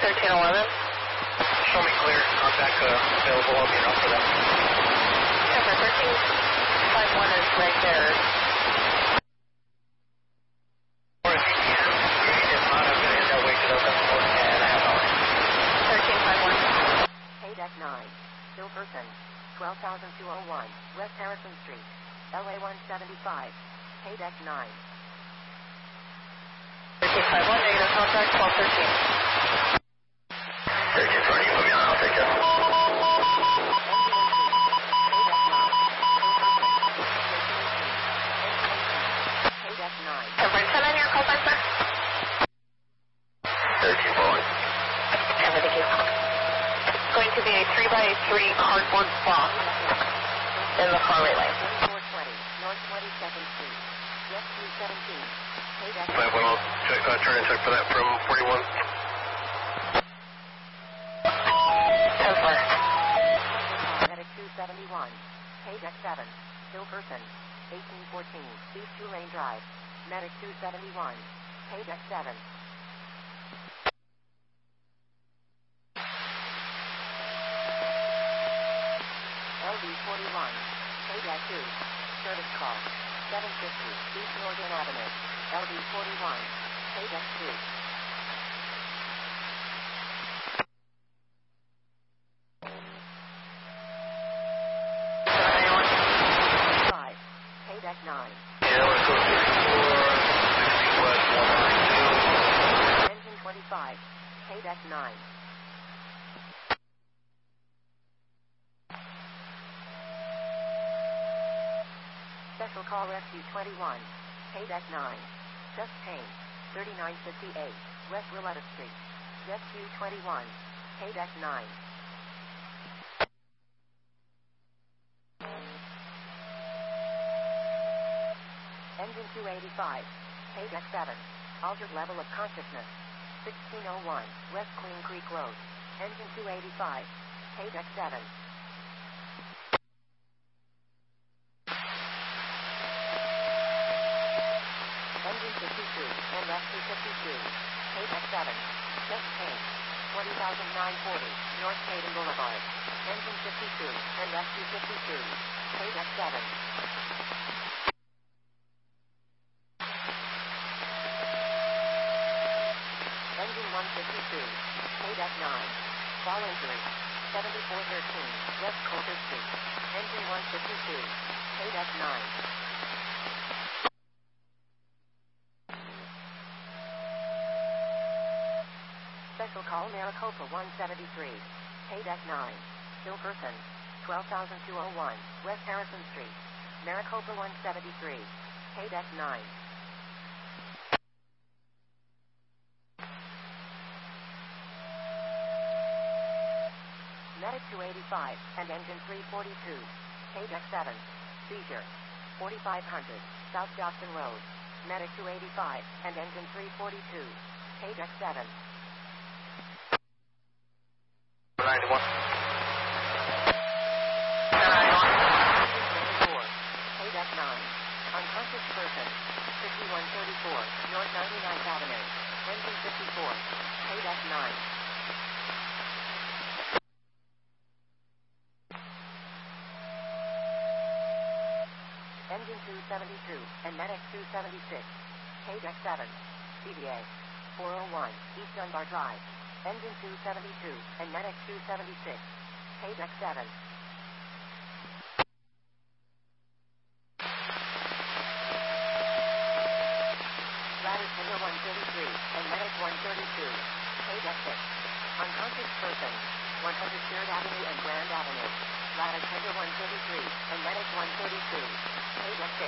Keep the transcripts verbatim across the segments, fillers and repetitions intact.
thirteen eleven. Show me clear. Contact uh, available. I'll be up for that. Yeah, for thirteen fifty-one is right there. Or if you can, if not, I'm going to end that way to the four and a half hours. thirteen fifty-one. Hey deck nine, Silverton, twelve thousand two oh one, West Harrison Street, L A one seventy-five. Hey deck nine. thirteen fifty-one, negative contact, twelve thirteen. thirteen forty, move on, I'll take it. Hey deck nine. Conference ten on your call sign, sir? thirteen forty. Cover, thank you. It's going to be a three by three cardboard box in the far right lane. four twenty, North twenty-second Street, West two seventeen. Hey deck five one, I'll check, uh, turn and check for that from forty-one. ten four. Medic two seventy-one. Hey deck seven, Silverton, eighteen fourteen, East two Lane Drive. Medic two seventy-one. Hey deck seven. L D forty-one. Hey deck two. Service call. seven fifty, East Northern Avenue. L D forty-one. Hey deck two. five. Hey deck nine. Yeah, let's go sixty-four, sixty west, one ninety-two. Engine twenty-five. Hey deck nine. Special call rescue twenty-one. Hey deck nine. Just Payne, thirty-nine fifty-eight, West Willetta Street. Rescue twenty-one. Hey deck nine. Engine two eighty-five. Hey deck seven. Altered level of consciousness. sixteen oh one, West Queen Creek Road. Engine two eighty-five. Hey deck seven. Engine fifty-two, and rescue fifty-two. Hey deck seven. Just Payne, twenty thousand nine hundred forty, North Hayden Boulevard. Engine fifty-two, and rescue fifty-two. Hey deck seven. Engine one fifty-two. Hey deck nine. Fall injury. seventy-four thirteen, West Coulter Street. Engine one fifty-two. Hey deck nine. Special call Maricopa one seventy-three. Hey deck nine. Silverton, twelve thousand two oh one, West Harrison Street. Maricopa one seventy-three. Hey deck nine. Medic two eighty-five and engine three forty-two. Hey deck seven. Seizure. forty-five hundred, South Johnson Road. Medic two eighty-five and engine three forty-two. Hey deck seven. ninety-one. Hey deck nine. Unconscious person. fifty-one thirty-four, North ninety-ninth Avenue. Engine fifty-four. Hey deck nine. Engine two seventy-two and Medic two seventy-six. Hey deck seven. C D A. four oh one, East Dunbar Drive. Engine two seventy-two and Medic two seventy-six. Hey deck seven. Ladder Timber one thirty-three and Medic one thirty-two. Hey deck six. Unconscious person. one hundred third Avenue and Grand Avenue. Ladder Timber one thirty-three and Medic one thirty-two. Hey deck six.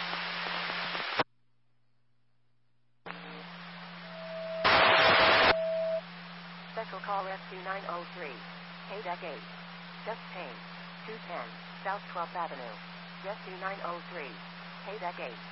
Special call rescue nine oh three. Hey deck eight. Just Payne, two ten, South twelfth Avenue. Rescue nine oh three. Hey deck eight.